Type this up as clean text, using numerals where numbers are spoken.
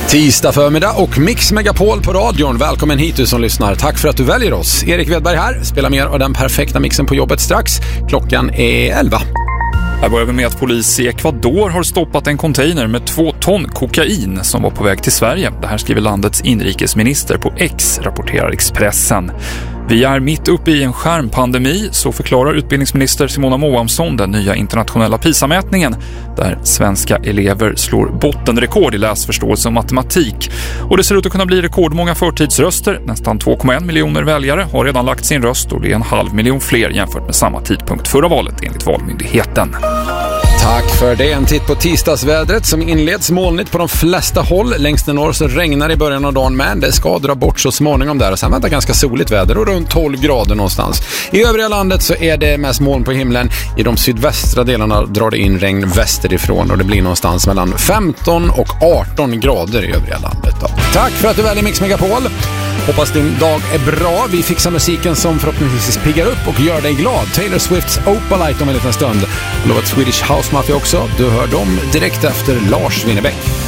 Tisdag förmiddag och Mix Megapol på radion. Välkommen hit du som lyssnar. Tack för att du väljer oss. Erik Wedberg här. Spelar mer av den perfekta mixen på jobbet strax. Klockan är 11. Här börjar vi med att polis i Ecuador har stoppat en container med 2 ton kokain som var på väg till Sverige. Det här skriver landets inrikesminister på X, rapporterar Expressen. Vi är mitt uppe i en skärmpandemi, så förklarar utbildningsminister Simona Moamsson den nya internationella PISA-mätningen där svenska elever slår bottenrekord i läsförståelse och matematik. Och det ser ut att kunna bli rekordmånga förtidsröster. Nästan 2,1 miljoner väljare har redan lagt sin röst och det är 500 000 fler jämfört med samma tidpunkt förra valet enligt Valmyndigheten. Tack för det. En titt på tisdagsvädret som inleds molnigt på de flesta håll. Längst i norr så regnar i början av dagen, men det ska dra bort så småningom där. Och sen väntar ganska soligt väder och runt 12 grader någonstans. I övriga landet så är det mest moln på himlen. I de sydvästra delarna drar det in regn västerifrån och det blir någonstans mellan 15 och 18 grader i övriga landet då. Tack för att du väljer Mix Megapol. Hoppas din dag är bra. Vi fixar musiken som förhoppningsvis piggar upp och gör dig glad. Taylor Swifts Opalite om en liten stund. Och lovat Swedish House Mafia också. Du hör dem direkt efter Lars Winnerbäck.